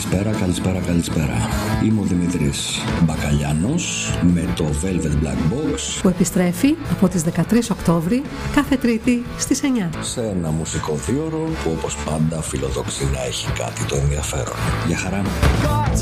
Καλησπέρα. Είμαι ο Δημήτρης Μπακαλιάνος με το Velvet Black Box που επιστρέφει από τις 13 Οκτώβρη κάθε Τρίτη στις 9 σε ένα μουσικό δίωρο που όπως πάντα φιλοδοξεί να έχει κάτι το ενδιαφέρον. Γεια χαρά.